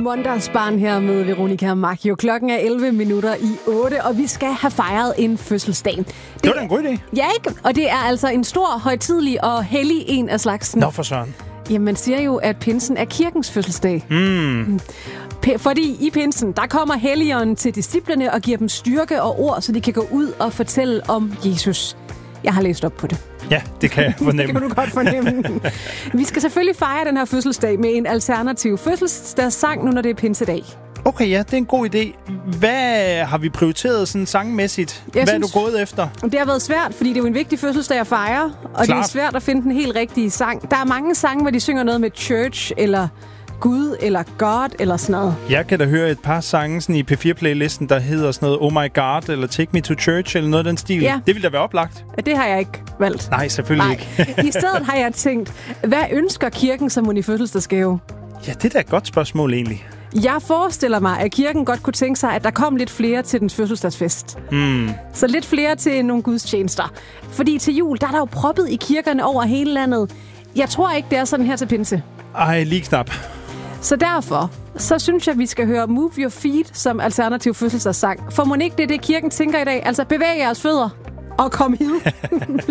Wonders barn her med Veronica Maggio. Klokken er 11 minutter i 8, og vi skal have fejret en fødselsdag. Det var da en god idé. Ja, ikke? Og det er altså en stor, højtidelig og hellig en af slagsen. Nå for søren. Jamen, man siger jo, at pinsen er kirkens fødselsdag. Fordi i pinsen, der kommer helligånden til disciplene og giver dem styrke og ord, så de kan gå ud og fortælle om Jesus. Jeg har læst op på det. Ja, det kan jeg fornemme. Det kan du godt fornemme. Vi skal selvfølgelig fejre den her fødselsdag med en alternativ fødselsdagssang, nu når det er pinsedag. Okay, ja, det er en god idé. Hvad har vi prioriteret sådan sangmæssigt? Hvad er du gået efter? Det har været svært, fordi det er jo en vigtig fødselsdag at fejre, og det er svært at finde den helt rigtige sang. Der er mange sange, hvor de synger noget med church, eller Gud, eller God, eller sådan noget. Jeg kan da høre et par sange sådan i P4-playlisten, der hedder sådan noget Oh My God, eller Take Me to Church, eller noget af den stil. Ja. Det ville da være oplagt. Det har jeg ikke valgt. Nej, selvfølgelig ikke. I stedet har jeg tænkt, hvad ønsker kirken som i fødselsdagsgave? Ja, det er da et godt spørgsmål egentlig. Jeg forestiller mig, at kirken godt kunne tænke sig, at der kom lidt flere til dens fødselsdagsfest. Så lidt flere til nogle gudstjenester. Fordi til jul, der er der jo proppet i kirkerne over hele landet. Jeg tror ikke, det er sådan her til pinse. Ej, lige knap. Så derfor, så synes jeg, vi skal høre Move Your Feet som alternativ fødselsdagssang. For mon ikke det er det, kirken tænker i dag? Altså, bevæg jeres fødder og kom hid.